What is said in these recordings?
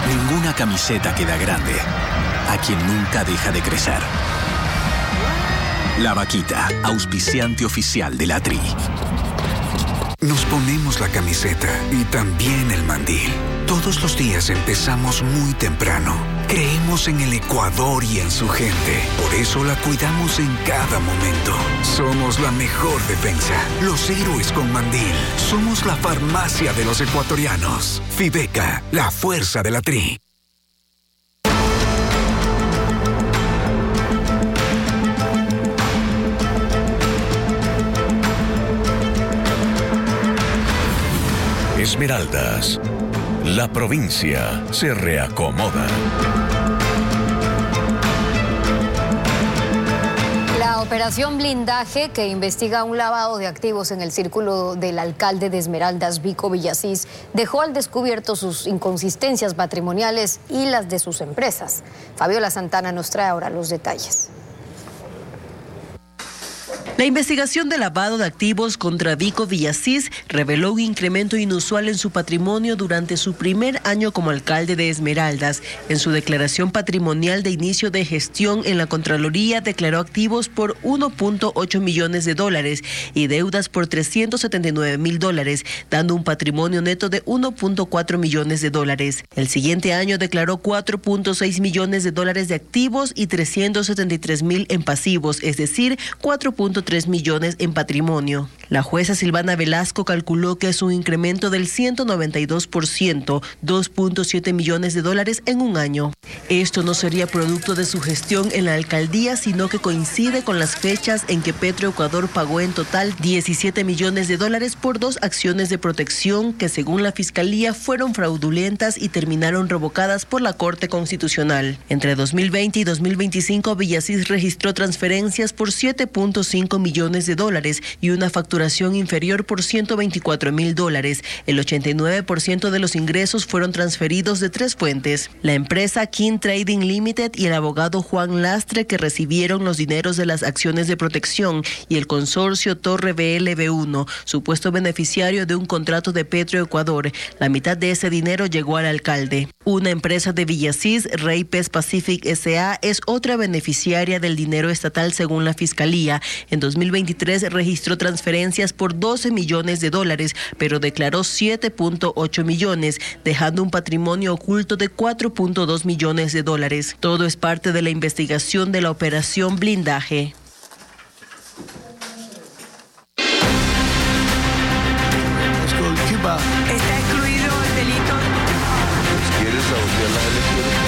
Ninguna camiseta queda grande a quien nunca deja de crecer. La Vaquita, auspiciante oficial de la Tri. Nos ponemos la camiseta y también el mandil. Todos los días empezamos muy temprano. Creemos en el Ecuador y en su gente. Por eso la cuidamos en cada momento. Somos la mejor defensa. Los héroes con mandil. Somos la farmacia de los ecuatorianos. Fibeca, la fuerza de la Tri. Esmeraldas, la provincia se reacomoda. La operación Blindaje, que investiga un lavado de activos en el círculo del alcalde de Esmeraldas, Vico Villasís, dejó al descubierto sus inconsistencias patrimoniales y las de sus empresas. Fabiola Santana nos trae ahora los detalles. La investigación de lavado de activos contra Vico Villasís reveló un incremento inusual en su patrimonio durante su primer año como alcalde de Esmeraldas. En su declaración patrimonial de inicio de gestión en la Contraloría declaró activos por $1.8 millones y deudas por $379,000, dando un patrimonio neto de $1.4 millones. El siguiente año declaró $4.6 millones de activos y $373,000 en pasivos, es decir, $4.3 millones en patrimonio. La jueza Silvana Velasco calculó que es un incremento del 192%, $2.7 millones en un año. Esto no sería producto de su gestión en la alcaldía, sino que coincide con las fechas en que Petroecuador pagó en total $17 millones por dos acciones de protección que, según la Fiscalía, fueron fraudulentas y terminaron revocadas por la Corte Constitucional. Entre 2020 y 2025, Villasís registró transferencias por $7.5 millones y una facturación inferior por $124,000. El 89% de los ingresos fueron transferidos de tres fuentes: la empresa King Trading Limited y el abogado Juan Lastre, que recibieron los dineros de las acciones de protección, y el consorcio Torre BLB1, supuesto beneficiario de un contrato de Petroecuador. La mitad de ese dinero llegó al alcalde. Una empresa de Villasís, Rey Pes Pacific S.A., es otra beneficiaria del dinero estatal según la Fiscalía. En 2023 registró transferencias por $12 millones, pero declaró $7.8 millones, dejando un patrimonio oculto de $4.2 millones. Todo es parte de la investigación de la operación Blindaje. Está excluido el delito. ¿Quieres sabotear las elecciones?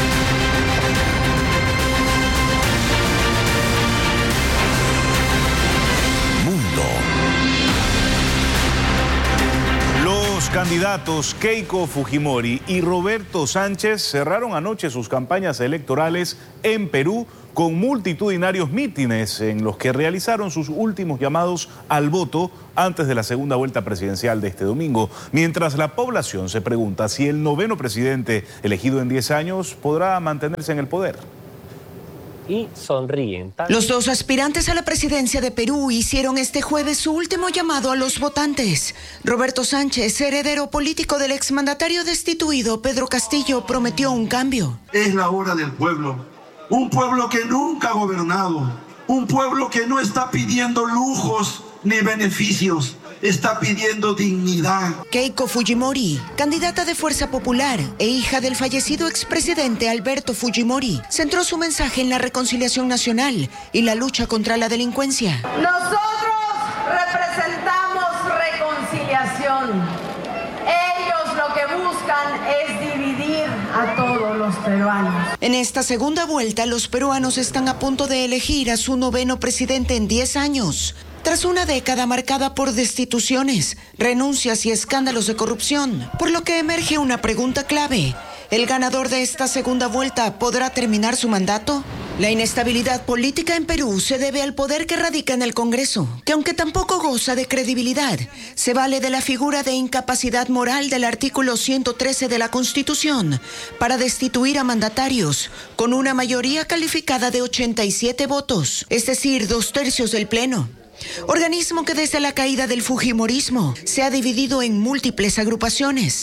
Los candidatos Keiko Fujimori y Roberto Sánchez cerraron anoche sus campañas electorales en Perú con multitudinarios mítines en los que realizaron sus últimos llamados al voto antes de la segunda vuelta presidencial de este domingo, mientras la población se pregunta si el noveno presidente elegido en 10 años podrá mantenerse en el poder. Y sonríen. Los dos aspirantes a la presidencia de Perú hicieron este jueves su último llamado a los votantes. Roberto Sánchez, heredero político del exmandatario destituido Pedro Castillo, prometió un cambio. Es la hora del pueblo, un pueblo que nunca ha gobernado, un pueblo que no está pidiendo lujos ni beneficios, está pidiendo dignidad. Keiko Fujimori, candidata de Fuerza Popular e hija del fallecido expresidente Alberto Fujimori, centró su mensaje en la reconciliación nacional y la lucha contra la delincuencia. Nosotros representamos reconciliación. Ellos lo que buscan es dividir a todos los peruanos. En esta segunda vuelta, los peruanos están a punto de elegir a su noveno presidente en 10 años. Tras una década marcada por destituciones, renuncias y escándalos de corrupción, por lo que emerge una pregunta clave. ¿El ganador de esta segunda vuelta podrá terminar su mandato? La inestabilidad política en Perú se debe al poder que radica en el Congreso, que aunque tampoco goza de credibilidad, se vale de la figura de incapacidad moral del artículo 113 de la Constitución para destituir a mandatarios con una mayoría calificada de 87 votos, es decir, 2/3 del Pleno. Organismo que desde la caída del fujimorismo se ha dividido en múltiples agrupaciones.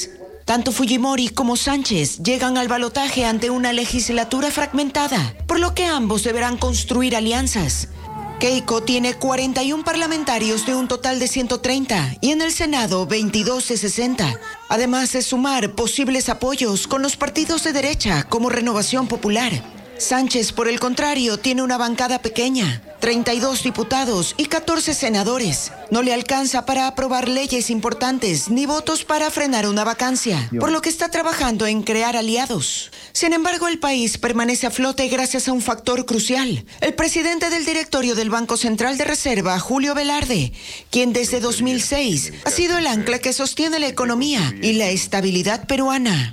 Tanto Fujimori como Sánchez llegan al balotaje ante una legislatura fragmentada, por lo que ambos deberán construir alianzas. Keiko tiene 41 parlamentarios de un total de 130 y en el Senado 22 de 60, además de sumar posibles apoyos con los partidos de derecha como Renovación Popular. Sánchez, por el contrario, tiene una bancada pequeña, 32 diputados y 14 senadores. No le alcanza para aprobar leyes importantes ni votos para frenar una vacancia, por lo que está trabajando en crear aliados. Sin embargo, el país permanece a flote gracias a un factor crucial: el presidente del directorio del Banco Central de Reserva, Julio Velarde, quien desde 2006 ha sido el ancla que sostiene la economía y la estabilidad peruana.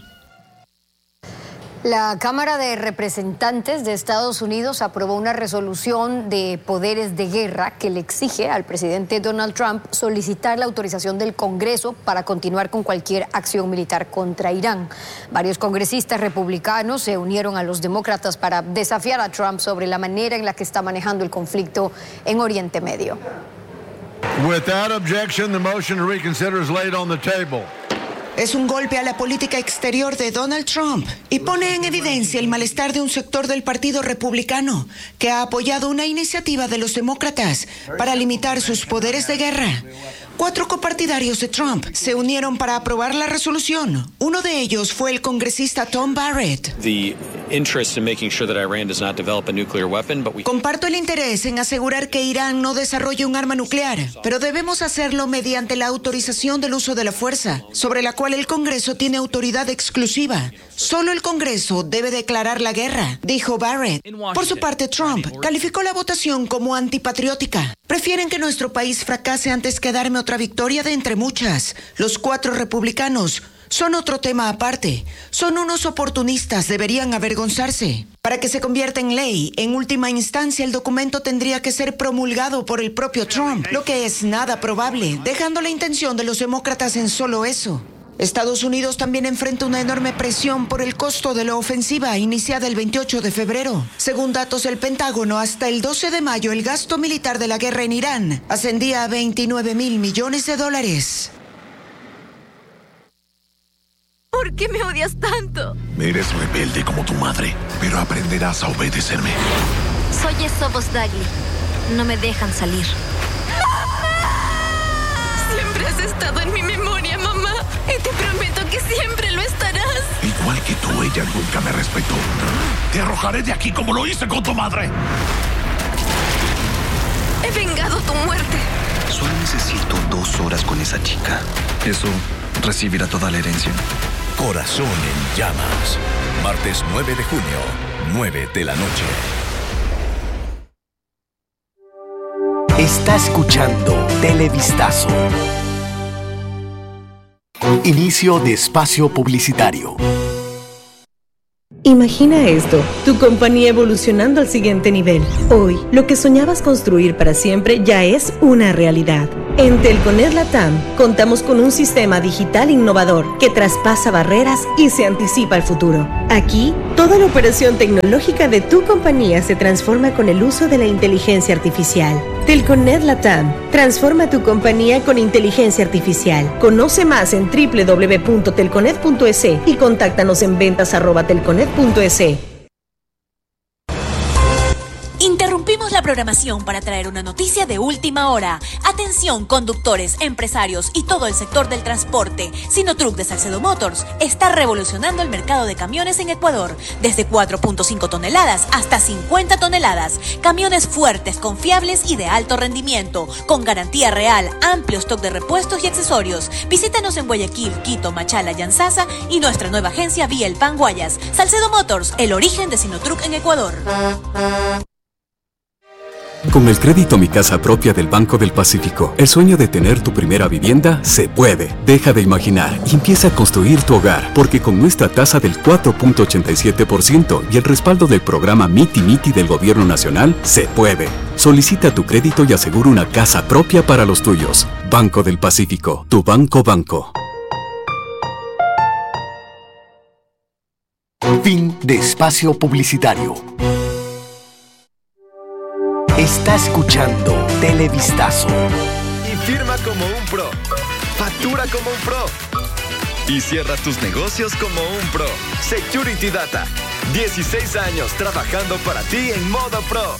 La Cámara de Representantes de Estados Unidos aprobó una resolución de poderes de guerra que le exige al presidente Donald Trump solicitar la autorización del Congreso para continuar con cualquier acción militar contra Irán. Varios congresistas republicanos se unieron a los demócratas para desafiar a Trump sobre la manera en la que está manejando el conflicto en Oriente Medio. Without objection, the motion to reconsider is laid on the table. Es un golpe a la política exterior de Donald Trump y pone en evidencia el malestar de un sector del Partido Republicano que ha apoyado una iniciativa de los demócratas para limitar sus poderes de guerra. 4 copartidarios de Trump se unieron para aprobar la resolución. Uno de ellos fue el congresista Tom Barrett. Comparto el interés en asegurar que Irán no desarrolle un arma nuclear, pero debemos hacerlo mediante la autorización del uso de la fuerza, sobre la cual el Congreso tiene autoridad exclusiva. Solo el Congreso debe declarar la guerra, dijo Barrett. Por su parte, Trump calificó la votación como antipatriótica. Prefieren que nuestro país fracase antes que darme otra victoria de entre muchas. Los 4 republicanos son otro tema aparte. Son unos oportunistas, deberían avergonzarse. Para que se convierta en ley, en última instancia el documento tendría que ser promulgado por el propio Trump, lo que es nada probable, dejando la intención de los demócratas en solo eso. Estados Unidos también enfrenta una enorme presión por el costo de la ofensiva iniciada el 28 de febrero. Según datos del Pentágono, hasta el 12 de mayo el gasto militar de la guerra en Irán ascendía a $29,000 millones. ¿Por qué me odias tanto? Eres rebelde como tu madre, pero aprenderás a obedecerme. Soy Esobos Dagli. No me dejan salir. Siempre has estado en mi memoria, mamá. Y te prometo que siempre lo estarás. Igual que tú, ella nunca me respetó. Te arrojaré de aquí como lo hice con tu madre. He vengado tu muerte. Solo necesito 2 horas con esa chica. Eso recibirá toda la herencia. Corazón en llamas. Martes 9 de junio, 9 de la noche. Está escuchando Televistazo. Inicio de espacio publicitario. Imagina esto, tu compañía evolucionando al siguiente nivel. Hoy, lo que soñabas construir para siempre ya es una realidad. En Telconet Latam, contamos con un sistema digital innovador que traspasa barreras y se anticipa al futuro. Aquí, toda la operación tecnológica de tu compañía se transforma con el uso de la inteligencia artificial. Telconet Latam, transforma tu compañía con inteligencia artificial. Conoce más en www.telconet.es y contáctanos en ventas@telconet.es. Interrumpimos la programación para traer una noticia de última hora. Atención, conductores, empresarios y todo el sector del transporte. Sinotruck de Salcedo Motors está revolucionando el mercado de camiones en Ecuador. Desde 4.5 toneladas hasta 50 toneladas. Camiones fuertes, confiables y de alto rendimiento. Con garantía real, amplio stock de repuestos y accesorios. Visítanos en Guayaquil, Quito, Machala, Yanzasa y nuestra nueva agencia Vía El Pan Guayas. Salcedo Motors, el origen de Sinotruck en Ecuador. Con el crédito Mi Casa Propia del Banco del Pacífico, el sueño de tener tu primera vivienda se puede. Deja de imaginar y empieza a construir tu hogar, porque con nuestra tasa del 4.87% y el respaldo del programa Miti Miti del Gobierno Nacional, se puede. Solicita tu crédito y asegura una casa propia para los tuyos. Banco del Pacífico, tu banco. Fin de espacio publicitario. Está escuchando Televistazo. Y firma como un pro. Factura como un pro. y cierra tus negocios como un pro. Security Data. 16 años trabajando para ti en modo pro.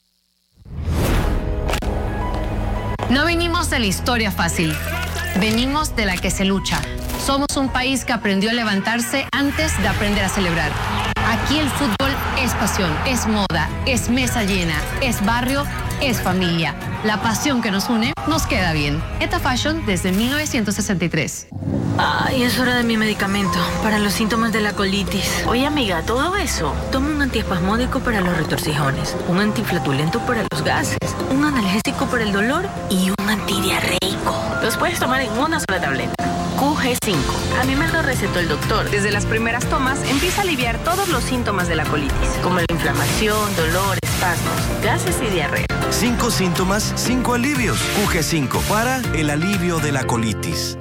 No venimos de la historia fácil, venimos de la que se lucha. Somos un país que aprendió a levantarse antes de aprender a celebrar. Aquí el fútbol es pasión, es moda, es mesa llena, es barrio, es familia. La pasión que nos une nos queda bien. ETA Fashion desde 1963. Ay, es hora de mi medicamento para los síntomas de la colitis. Oye, amiga, todo eso. Toma un antiespasmódico para los retorcijones, un antiinflatulento para los gases, un analgésico para el dolor y un antidiarreico. Los puedes tomar en una sola tableta. QG5. A mí me lo recetó el doctor. Desde las primeras tomas empieza a aliviar todos los síntomas de la colitis, como la inflamación, dolor, espasmos, gases y diarrea. 5 síntomas, 5 alivios. QG5 para el alivio de la colitis.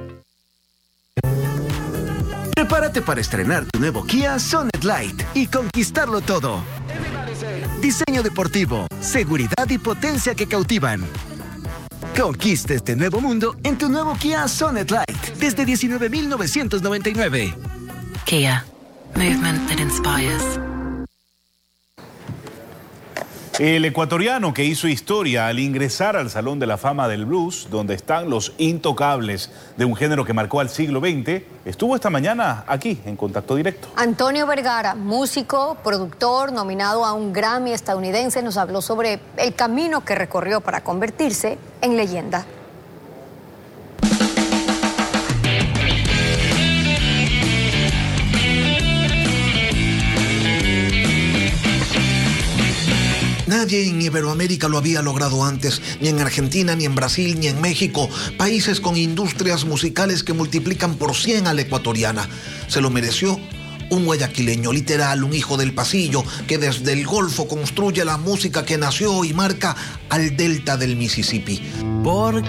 Prepárate para estrenar tu nuevo Kia Sonet Light y conquistarlo todo. Diseño deportivo, seguridad y potencia que cautivan. Conquista este nuevo mundo en tu nuevo Kia Sonet Light desde 19,999. Kia. Movement that inspires. El ecuatoriano que hizo historia al ingresar al Salón de la Fama del Blues, donde están los intocables de un género que marcó al siglo XX, estuvo esta mañana aquí en Contacto Directo. Antonio Vergara, músico, productor, nominado a un Grammy estadounidense, nos habló sobre el camino que recorrió para convertirse en leyenda. Nadie en Iberoamérica lo había logrado antes, ni en Argentina, ni en Brasil, ni en México, países con industrias musicales que multiplican por 100 a la ecuatoriana. Se lo mereció un guayaquileño, literal, un hijo del pasillo, que desde el Golfo construye la música que nació y marca al delta del Mississippi. Porque